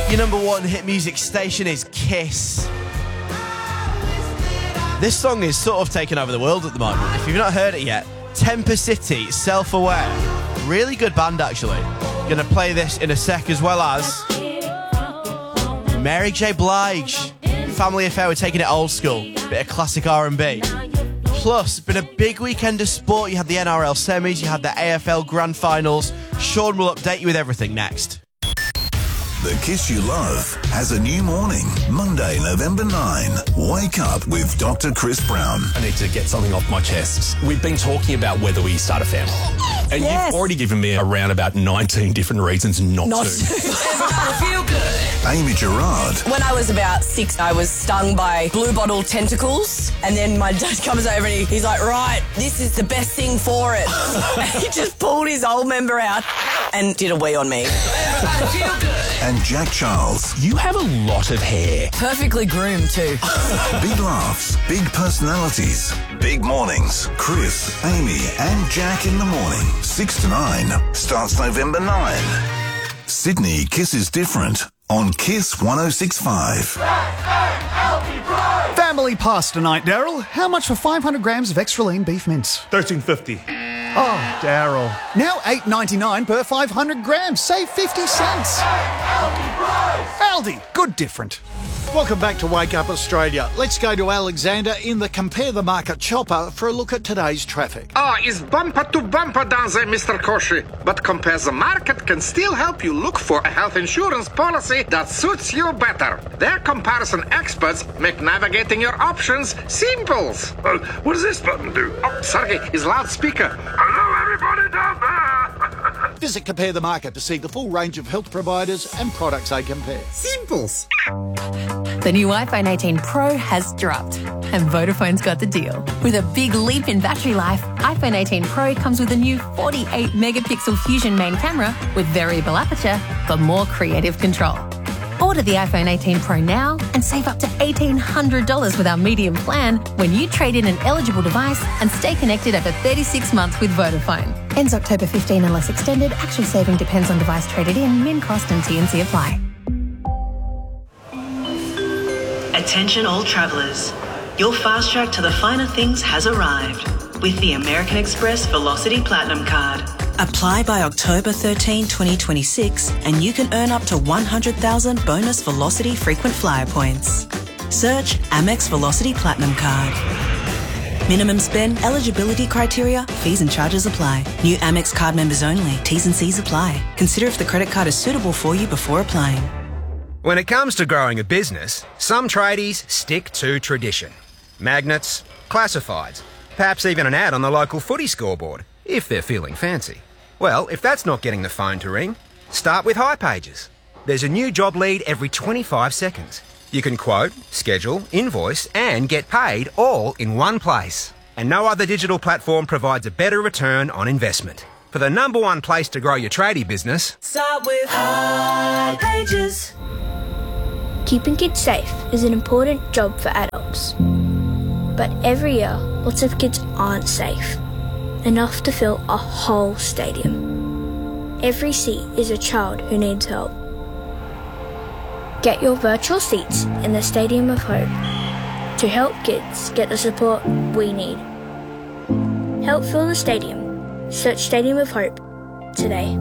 Your number one hit music station is Kiss. This song is sort of taking over the world at the moment. If you've not heard it yet, Temper City, Self-Aware. Really good band, actually. Gonna play this in a sec, as well as Mary J. Blige. Family Affair, we're taking it old school. Bit of classic R&B. Plus, been a big weekend of sport. You had the NRL semis, you had the AFL grand finals. Sean will update you with everything next. The Kiss You Love has a new morning. Monday, November 9. Wake up with Dr. Chris Brown. I need to get something off my chest. We've been talking about whether we start a family. And Yes. you've already given me around about 19 different reasons not to. Feel good. Amy Gerard. When I was about 6, I was stung by blue bottle tentacles, and then my dad comes over and he's like, right, this is the best thing for it. And he just pulled his old member out and did a wee on me. And Jack Charles. You have a lot of hair. Perfectly groomed too. Big laughs, big personalities, big mornings. Chris, Amy and Jack in the morning. 6 to 9. Starts November 9. Sydney Kiss is different on Kiss 106.5. Family past tonight, Daryl. How much for 500 grams of extra lean beef mince? $13.50. Oh, Daryl. Now $8.99 per 500 grams. Save 50 cents. Aldi. Good different. Welcome back to Wake Up Australia. Let's go to Alexander in the Compare the Market chopper for a look at today's traffic. It's bumper to bumper down there, Mr. Koshi. But Compare the Market can still help you look for a health insurance policy that suits you better. Their comparison experts make navigating your options simple. What does this button do? Oh, Sergey, is loudspeaker. Hello, everybody down there. Visit Compare the Market to see the full range of health providers and products they compare. Simples. The new iPhone 18 Pro has dropped, and Vodafone's got the deal. With a big leap in battery life, iPhone 18 Pro comes with a new 48-megapixel Fusion main camera with variable aperture for more creative control. Order the iPhone 18 Pro now and save up to $1,800 with our medium plan when you trade in an eligible device and stay connected over 36 months with Vodafone. Ends October 15 unless extended. Actual saving depends on device traded in. Min cost and T&C apply. Attention all travellers. Your fast track to the finer things has arrived with the American Express Velocity Platinum Card. Apply by October 13, 2026 and you can earn up to 100,000 bonus Velocity frequent flyer points. Search Amex Velocity Platinum Card. Minimum spend, eligibility criteria, fees and charges apply. New Amex card members only. T's and C's apply. Consider if the credit card is suitable for you before applying. When it comes to growing a business, some tradies stick to tradition. Magnets, classifieds, perhaps even an ad on the local footy scoreboard, if they're feeling fancy. Well, if that's not getting the phone to ring, start with hipages. There's a new job lead every 25 seconds. You can quote, schedule, invoice and get paid all in one place. And no other digital platform provides a better return on investment. For the number one place to grow your tradie business, Start with hipages. Keeping kids safe is an important job for adults. But every year, lots of kids aren't safe. Enough to fill a whole stadium. Every seat is a child who needs help. Get your virtual seats in the Stadium of Hope to help kids get the support we need. Help fill the stadium. Search Stadium of Hope today.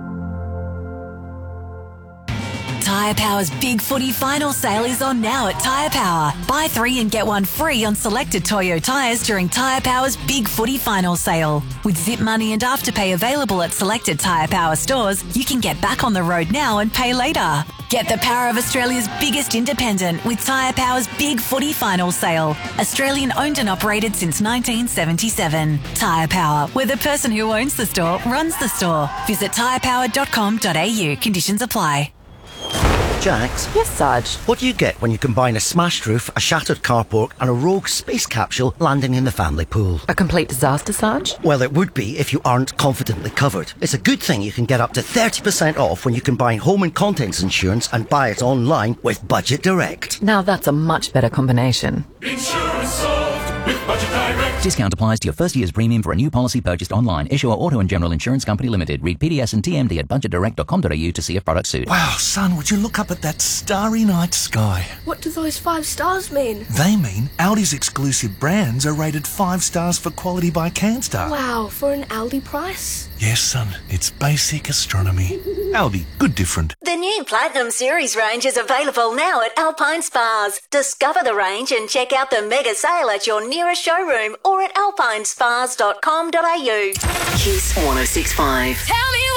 Tyre Power's Big Footy Final Sale is on now at Tyre Power. Buy 3 and get 1 free on selected Toyo tyres during Tyre Power's Big Footy Final Sale. With Zip Money and Afterpay available at selected Tyre Power stores, you can get back on the road now and pay later. Get the power of Australia's biggest independent with Tyre Power's Big Footy Final Sale. Australian owned and operated since 1977. Tyre Power, where the person who owns the store runs the store. Visit tyrepower.com.au. Conditions apply. Jax? Yes, Sarge? What do you get when you combine a smashed roof, a shattered carport and a rogue space capsule landing in the family pool? A complete disaster, Sarge? Well, it would be if you aren't confidently covered. It's a good thing you can get up to 30% off when you combine home and contents insurance and buy it online with Budget Direct. Now that's a much better combination. Insurance solved with Budget Direct. Discount applies to your first year's premium for a new policy purchased online. Issuer Auto and General Insurance Company Limited. Read PDS and TMD at budgetdirect.com.au to see if products suit. Wow, son, would you look up at that starry night sky? What do those 5 stars mean? They mean Aldi's exclusive brands are rated 5 stars for quality by Canstar. Wow, for an Aldi price? Yes, son, it's basic astronomy. Aldi, good different. The new Platinum Series range is available now at Alpine Spas. Discover the range and check out the mega sale at your nearest showroom or at alpinespas.com.au. Kiss 106.5. Tell me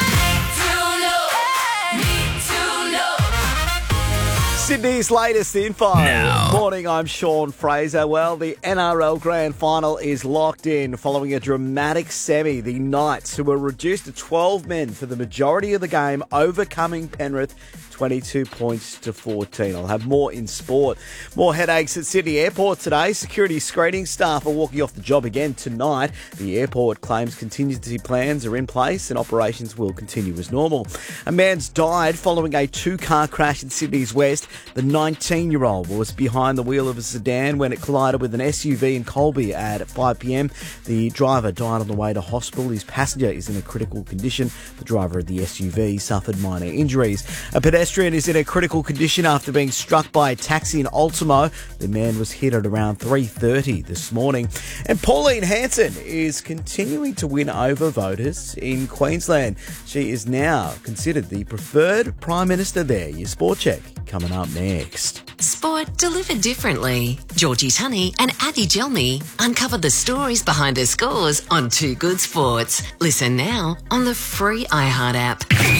Sydney's latest info. Now. Morning, I'm Sean Fraser. Well, the NRL Grand Final is locked in following a dramatic semi. The Knights, who were reduced to 12 men for the majority of the game, overcoming Penrith 22 points to 14. I'll have more in sport. More headaches at Sydney Airport today. Security screening staff are walking off the job again tonight. The airport claims contingency plans are in place and operations will continue as normal. A man's died following a 2-car crash in Sydney's West. The 19-year-old was behind the wheel of a sedan when it collided with an SUV in Colby at 5 p.m. The driver died on the way to hospital. His passenger is in a critical condition. The driver of the SUV suffered minor injuries. A pedestrian is in a critical condition after being struck by a taxi in Ultimo. The man was hit at around 3:30 this morning. And Pauline Hanson is continuing to win over voters in Queensland. She is now considered the preferred Prime Minister there. Your Sport Check coming up next. Sport delivered differently. Georgie Tunney and Addy Gelmi uncovered the stories behind the scores on Too Good Sports. Listen now on the free iHeart app.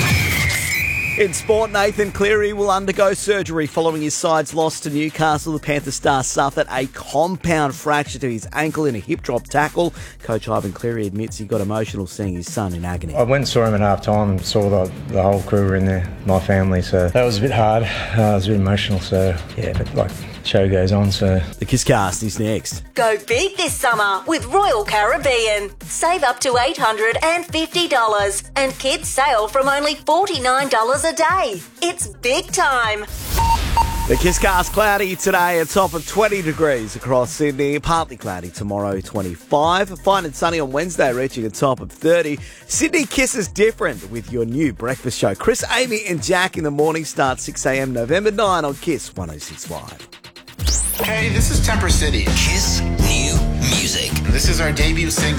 In sport, Nathan Cleary will undergo surgery following his side's loss to Newcastle. The Panther star suffered a compound fracture to his ankle in a hip drop tackle. Coach Ivan Cleary admits he got emotional seeing his son in agony. I went and saw him at half time and saw the whole crew were in there, my family, so that was a bit hard. It was a bit emotional, so yeah, but like, show goes on, so. The Kisscast is next. Go big this summer with Royal Caribbean. Save up to $850 and kids sail from only $49 a day. It's big time. The Kisscast cloudy today, a top of 20 degrees across Sydney. Partly cloudy tomorrow, 25. Fine and sunny on Wednesday, reaching a top of 30. Sydney Kiss is different with your new breakfast show. Chris, Amy and Jack in the morning start 6 a.m. November 9 on Kiss 106.5. Hey, this is Temper City. Kiss New Music. This is our debut single.